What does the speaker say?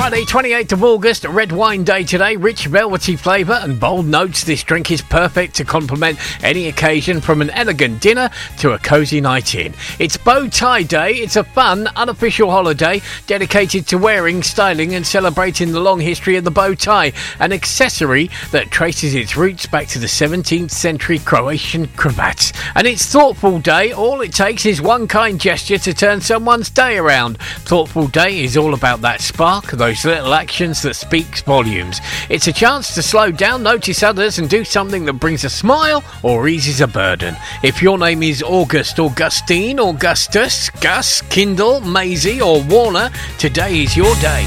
Friday, 28th of August, red wine day today. Rich velvety flavour and bold notes. This drink is perfect to complement any occasion, from an elegant dinner to a cosy night in. It's Bow Tie Day. It's a fun, unofficial holiday dedicated to wearing, styling and celebrating the long history of the bow tie, an accessory that traces its roots back to the 17th century Croatian cravats. And it's Thoughtful Day. All it takes is one kind gesture to turn someone's day around. Thoughtful Day is all about that spark, those little actions that speaks volumes. It's a chance to slow down, notice others and do something that brings a smile or eases a burden. If your name is August, Augustine, Augustus, Gus, Kindle, Maisie or Warner, today is your day.